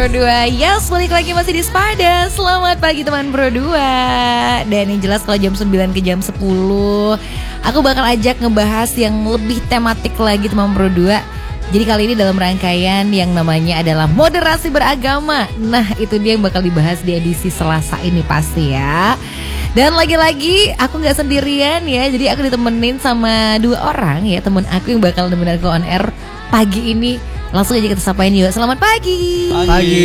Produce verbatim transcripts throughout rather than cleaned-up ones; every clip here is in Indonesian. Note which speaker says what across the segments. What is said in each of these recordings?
Speaker 1: Pro dua. Yes, balik lagi masih di Spada. Selamat pagi teman Pro dua. Dan yang jelas kalau jam sembilan ke jam sepuluh aku bakal ajak ngebahas yang lebih tematik lagi teman Pro dua. Jadi kali ini dalam rangkaian yang namanya adalah moderasi beragama. Nah, itu dia yang bakal dibahas di edisi Selasa ini pasti ya. Dan lagi-lagi aku gak sendirian ya. Jadi aku ditemenin sama dua orang ya, temen aku yang bakal nemenin aku on air pagi ini. Langsung aja kita sapain yuk. Selamat pagi.
Speaker 2: Pagi.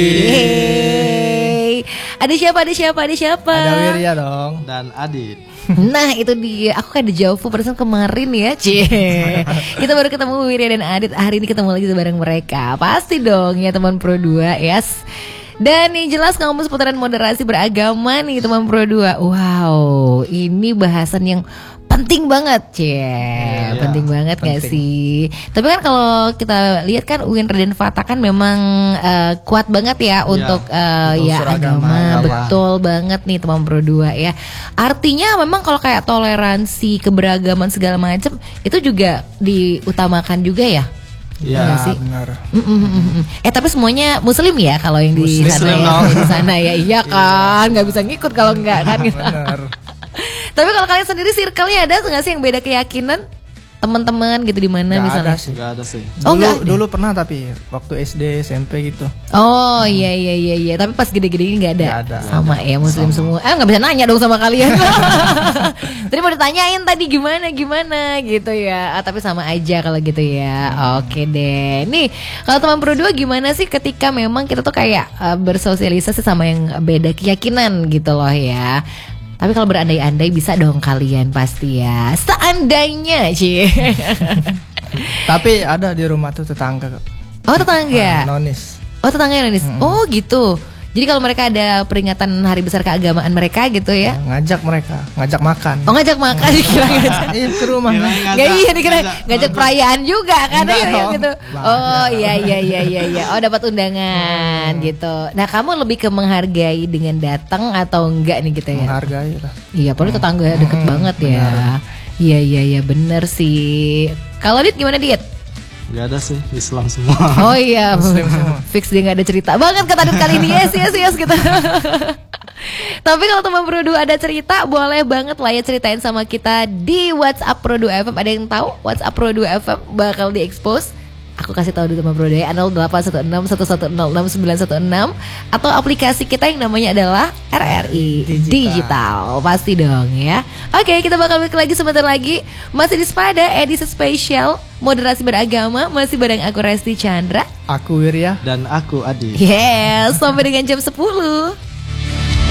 Speaker 1: Hey. Ada siapa? Ada siapa? Ada siapa?
Speaker 2: Ada Wirya dong.
Speaker 3: Dan Adit.
Speaker 1: Nah itu dia. Aku kan deja vu perasaan kemarin ya. Cie. Kita baru ketemu Wirya dan Adit. Hari ini ketemu lagi bareng mereka. Pasti dong ya teman Pro dua. Yes. Dan nih jelas ngomong seputaran moderasi beragama nih teman Pro dua. Wow, ini bahasan yang penting banget, cie, ya, penting ya, banget penting. Gak sih? Tapi kan kalau kita lihat kan U I N Raden Fata kan memang uh, kuat banget ya, ya untuk uh, ya agama, agama, betul banget nih teman Pro dua ya. Artinya memang kalau kayak toleransi, keberagaman segala macam itu juga diutamakan juga ya.
Speaker 2: Iya ya, benar.
Speaker 1: Mm, mm, mm, mm. Eh tapi semuanya Muslim ya kalau yang di
Speaker 2: Muslim
Speaker 1: sana ya, di sana ya, iya kan, nggak bisa ngikut kalau nggak kan.
Speaker 2: Benar.
Speaker 1: Tapi kalau kalian sendiri circle-nya ada nggak sih yang beda keyakinan? Teman-teman gitu di mana misalnya?
Speaker 2: Ada sih.
Speaker 3: Gak ada sih.
Speaker 2: Oh, dulu,
Speaker 1: ada.
Speaker 2: dulu pernah tapi waktu S D S M P gitu.
Speaker 1: Oh iya iya iya iya. Tapi pas gede-gede ini nggak ada.
Speaker 2: Gak ada.
Speaker 1: Sama ya Muslim sama. semua. Eh nggak bisa nanya dong sama kalian. Tadi mau ditanyain tadi gimana gimana gitu ya. Ah, tapi sama aja kalau gitu ya. Hmm. Oke deh. Nih kalau teman Pro dua gimana sih ketika memang kita tuh kayak uh, bersosialisasi sama yang beda keyakinan gitu loh ya. Tapi kalau berandai-andai bisa dong kalian pasti ya. Seandainya sih.
Speaker 2: Tapi ada di rumah tuh tetangga.
Speaker 1: Oh tetangga.
Speaker 2: Uh, nonis.
Speaker 1: Oh tetangga nonis.
Speaker 2: Mm-hmm.
Speaker 1: Oh gitu. Jadi kalau mereka ada peringatan hari besar keagamaan mereka gitu ya,
Speaker 2: ngajak mereka, ngajak makan.
Speaker 1: Oh ngajak makan dikira ngajak.
Speaker 2: Iya ke rumah.
Speaker 1: Gak iya dikira ngajak perayaan juga kan ya gitu. Oh iya iya iya iya iya. Oh dapat undangan hmm. gitu. Nah kamu lebih ke menghargai dengan datang atau enggak nih gitu ya?
Speaker 2: Menghargai lah.
Speaker 1: Iya, padahal tetangga deket hmm, banget ya. Iya iya iya bener sih. Kalau Dit gimana Dit?
Speaker 3: Gak ada sih, Islam semua.
Speaker 1: Oh iya, Muslim semua. Fix dia gak ada cerita banget kata Adit kali ini. Yes, yes, yes gitu. Tapi kalau teman Pro dua ada cerita, boleh banget lah ya ceritain sama kita di WhatsApp Pro dua F M. Ada yang tahu WhatsApp Pro dua F M bakal di-expose? Aku kasih tahu dulu teman Pro dua ya, nol delapan satu enam satu satu nol enam sembilan satu enam atau aplikasi kita yang namanya adalah R R I Digital. Digital. Pasti dong ya. Oke, kita bakal balik lagi sebentar lagi. Masih di Spada edisi spesial moderasi beragama, masih bareng aku Resti Chandra,
Speaker 2: aku Wirya,
Speaker 3: dan aku Adi.
Speaker 1: Yes, sampai dengan jam sepuluh.